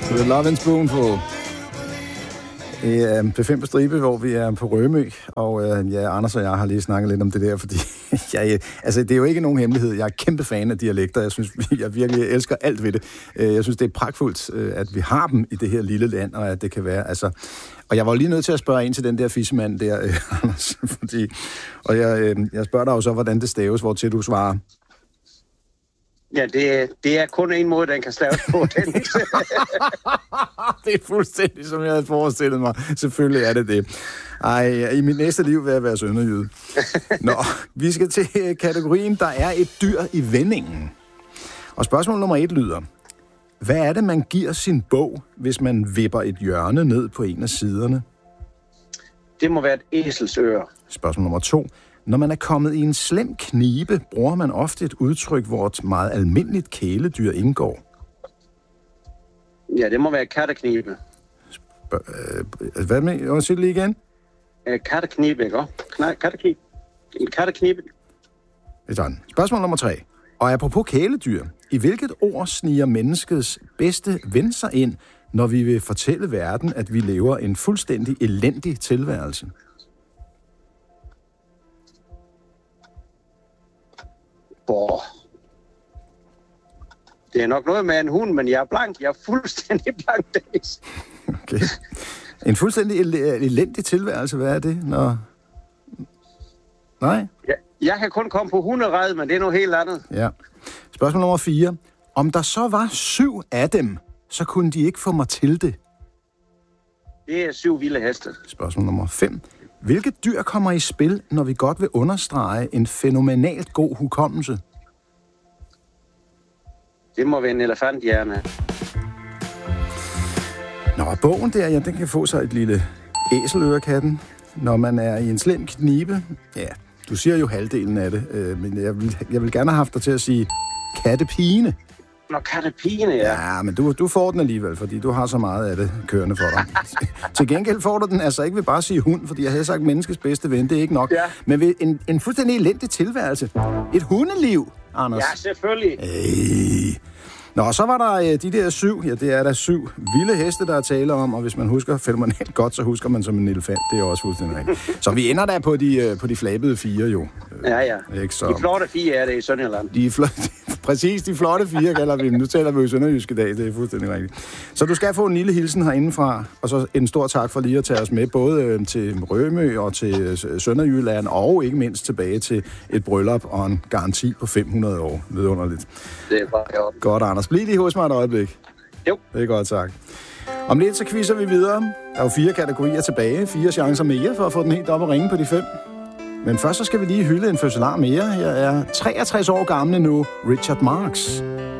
The Love and Spoonful. P5 på stribe, hvor vi er på Rømø, og Anders og jeg har lige snakket lidt om det der, fordi det er jo ikke nogen hemmelighed. Jeg er kæmpe fan af dialekter. Jeg synes, jeg virkelig elsker alt ved det. Jeg synes, det er pragtfuldt, at vi har dem i det her lille land, og at det kan være, Og jeg var lige nødt til at spørge ind til den der fissemand der, Anders, fordi... Og jeg spørger dig jo så, hvordan det staves, hvortil du svarer. Ja, det er kun en måde, den kan staves på. Det er fuldstændig, som jeg havde forestillet mig. Selvfølgelig er det det. I mit næste liv vil jeg være sønderjyde. Nå, vi skal til kategorien, der er et dyr i vendingen. Og spørgsmål nummer 1 lyder: hvad er det, man giver sin bog, hvis man vipper et hjørne ned på en af siderne? Det må være et æselsøre. Spørgsmål nummer 2. Når man er kommet i en slem knibe, bruger man ofte et udtryk, hvor et meget almindeligt kæledyr indgår. Ja, det må være katteknibe. Hvad med? Jeg vil lige igen. Katteknibe, ikke? Katteknibe. En katteknibe. Det er sådan. Spørgsmål nummer 3. Og apropos kæledyr, i hvilket ord sniger menneskets bedste ven sig ind, når vi vil fortælle verden, at vi lever en fuldstændig elendig tilværelse? Det er nok noget med en hund, men jeg er blank. Jeg er fuldstændig blank, Dennis. Okay. En fuldstændig elendig tilværelse, hvad er det? Nej? Ja, jeg kan kun komme på hundered, men det er noget helt andet. Ja. Spørgsmål nummer 4. Om der så var 7 af dem, så kunne de ikke få mig til det. Det er 7 vilde heste. Spørgsmål nummer 5. Hvilket dyr kommer i spil, når vi godt vil understrege en fænomenalt god hukommelse? Det må være en elefanthjerne. Nå, bogen der, ja, den kan få sig et lille æselørekatten. Når man er i en slem knibe, ja, du siger jo halvdelen af det, men jeg vil gerne have haft dig til at sige kattepine. Nå, kattepine, ja. Ja, men du får den alligevel, fordi du har så meget af det kørende for dig. Til gengæld får du den altså ikke ved bare at sige hund, fordi jeg havde sagt menneskets bedste ven, det er ikke nok. Ja. Men ved en fuldstændig elendig tilværelse. Et hundeliv, Anders. Ja, selvfølgelig. Nå, så var der de der 7, ja, det er der 7 vilde heste, der er tale om, og hvis man husker fænomenalt godt, så husker man som en elefant. Det er også fuldstændig rigtigt. Så vi ender der på de flabede 4 jo. Ja. Ikke, så... De flotte 4 er det i Sønderjylland. Præcis, de flotte 4 kalder vi dem. Nu taler vi jo sønderjysk i dag, det er fuldstændig rigtigt. Så du skal få en lille hilsen herindefra, og så en stor tak for lige at tage os med, både til Rømø og til Sønderjylland, og ikke mindst tilbage til et bryllup og en garanti på 500 år. Vidunderligt. Det er bare godt. Godt, Anders. Bliv lige hos mig et øjeblik. Jo. Det er godt, tak. Om lidt så quizzer vi videre. Der er jo 4 kategorier tilbage, 4 chancer mere for at få den helt op og ringe på de 5. Men først så skal vi lige hylde en fødselar mere. Jeg er 63 år gammel nu, Richard Marx.